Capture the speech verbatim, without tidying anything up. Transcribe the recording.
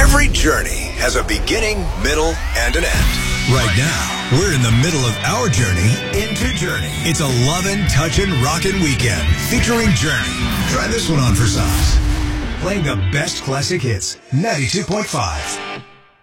Every journey has a beginning, middle, and an end. Right now, we're in the middle of our journey into Journey. It's a lovin', touchin', rockin' weekend featuring Journey. Try this one on for size. Playing the best classic hits, ninety-two point five.